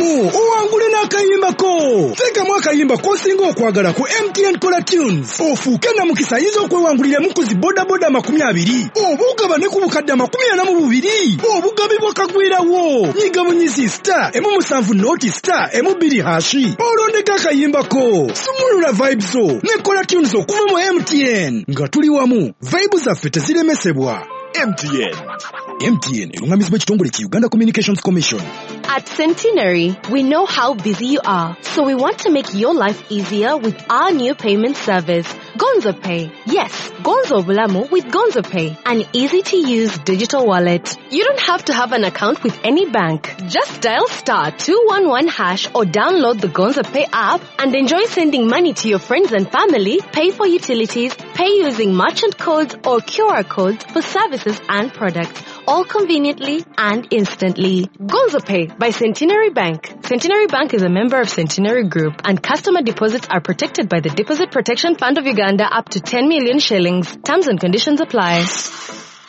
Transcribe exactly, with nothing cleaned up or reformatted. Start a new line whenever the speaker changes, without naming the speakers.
owangule n'akayimbako. Teekamu akayimba k'osinga okwagala ku M T N Color Tunes. Ofuuke na mukisa ayinza okwewanguliramu ku zi bodaboda makumi abiri. Obugaba ne ku bukadde amakumi ana mu bubiri. Obugabibwa kagwirawo. Nyiga bunyizi star emu musanvu noti star emu bbiri hashi. Olondeka akayimbako. Sumulula vibes zo ne Color Tunes okuva mu M T N. Nga tuli wamu, vibes zaffe teziremesebwa.
M T N.
M T N erungamizibwa ekitongole ki Uganda Communications Commission.
At Centenary, we know how busy you are, so we want to make your life easier with our new payment service, Gonzo Pay. Yes, Gonzo Bulamu with Gonzo Pay, an easy-to-use digital wallet. You don't have to have an account with any bank. Just dial star two one one hash or download the Gonzo Pay app and enjoy sending money to your friends and family, pay for utilities, pay using merchant codes or Q R codes for services and products, all conveniently and instantly. Gonzo Pay by Centenary Bank. Centenary Bank is a member of Centenary Group, and customer deposits are protected by the Deposit Protection Fund of Uganda up to ten million shillings. Terms and conditions apply.